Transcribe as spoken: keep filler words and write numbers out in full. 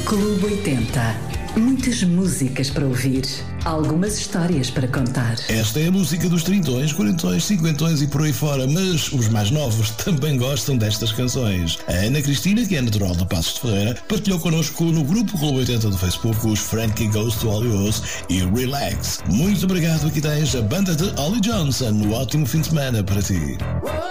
Clube oitenta. Muitas músicas para ouvir, algumas histórias para contar. Esta é a música dos trintões, quarentões, cinquentões e por aí fora, mas os mais novos também gostam destas canções. A Ana Cristina, que é natural de Passos de Ferreira, partilhou connosco no grupo Clube oitenta do Facebook os Frankie Goes to Hollywood e Relax. Muito obrigado, aqui tens a banda de Ollie Johnson. Um ótimo fim de semana para ti.